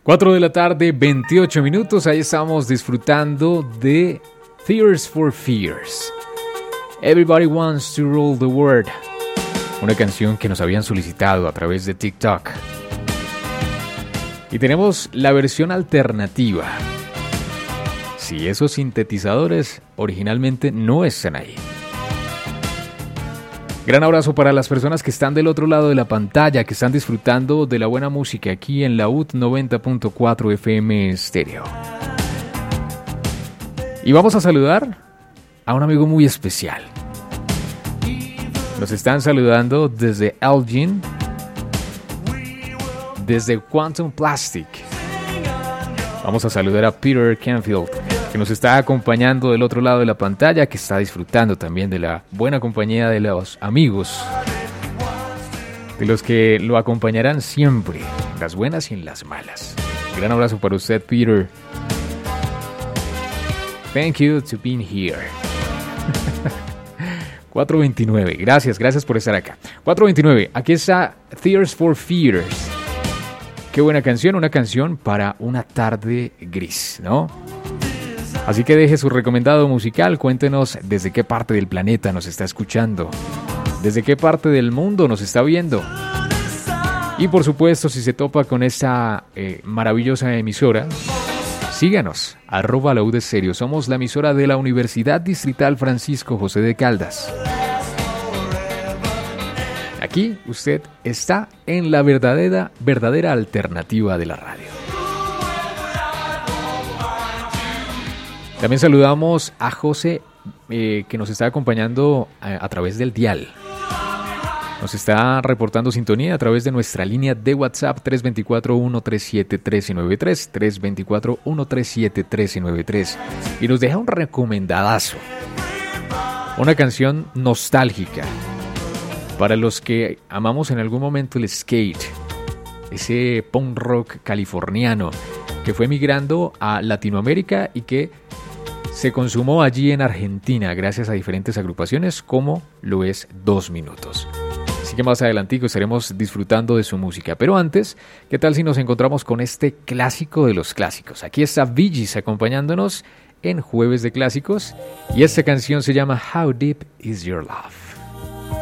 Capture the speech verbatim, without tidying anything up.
cuatro de la tarde, veintiocho minutos. Ahí estamos disfrutando de Tears for Fears. Everybody Wants to Rule the World. Una canción que nos habían solicitado a través de TikTok. Y tenemos la versión alternativa. Si esos sintetizadores originalmente no están ahí. Gran abrazo para las personas que están del otro lado de la pantalla, que están disfrutando de la buena música aquí en la U T noventa punto cuatro F M Stereo. Y vamos a saludar a un amigo muy especial. Nos están saludando desde Elgin, desde Quantum Plastic. Vamos a saludar a Peter Canfield, que nos está acompañando del otro lado de la pantalla, que está disfrutando también de la buena compañía de los amigos, de los que lo acompañarán siempre, en las buenas y en las malas. Gran abrazo para usted, Peter. Thank you to being here. cuatro veintinueve, gracias, gracias por estar acá. cuatro veintinueve, aquí está Tears for Fears. Qué buena canción, una canción para una tarde gris, ¿no? Así que deje su recomendado musical, cuéntenos desde qué parte del planeta nos está escuchando, desde qué parte del mundo nos está viendo. Y por supuesto, si se topa con esta eh, maravillosa emisora, síganos, arroba la U de Stereo. Somos la emisora de la Universidad Distrital Francisco José de Caldas. Aquí usted está en la verdadera, verdadera alternativa de la radio. También saludamos a José, eh, que nos está acompañando a, a través del dial. Nos está reportando sintonía a través de nuestra línea de WhatsApp tres dos cuatro, uno tres siete, uno tres nueve tres, tres dos cuatro, uno tres siete, uno tres nueve tres. Y nos deja un recomendadazo. Una canción nostálgica para los que amamos en algún momento el skate, ese punk rock californiano que fue migrando a Latinoamérica y que se consumó allí en Argentina gracias a diferentes agrupaciones como lo es Dos Minutos. Así que más adelantico estaremos disfrutando de su música. Pero antes, ¿qué tal si nos encontramos con este clásico de los clásicos? Aquí está Bee Gees acompañándonos en Jueves de Clásicos y esta canción se llama How Deep Is Your Love.